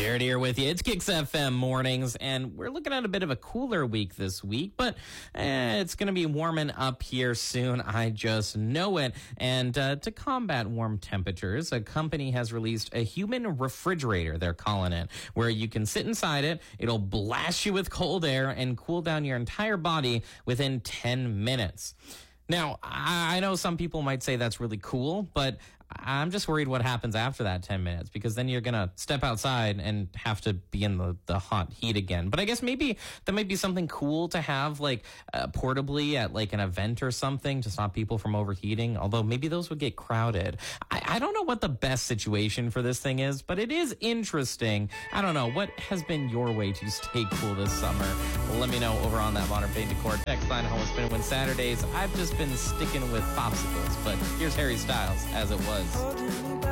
Jared here with you. It's Kicks FM mornings, and we're looking at a bit of a cooler week this week, but it's going to be warming up here soon. I just know it. And to combat warm temperatures, a company has released a human refrigerator, they're calling it, where you can sit inside it. It'll blast you with cold air and cool down your entire body within 10 minutes. Now, I know some people might say that's really cool, but I'm just worried what happens after that 10 minutes, because then you're going to step outside and have to be in the hot heat again. But I guess maybe that might be something cool to have, like, portably at, like, an event or something to stop people from overheating, although maybe those would get crowded. I don't know what the best situation for this thing is, but it is interesting. I don't know. What has been your way to stay cool this summer? Well, let me know over on that Modern Paint Decor text line. How it's been when Saturdays. I've just been sticking with popsicles, but here's Harry Styles, As It Was.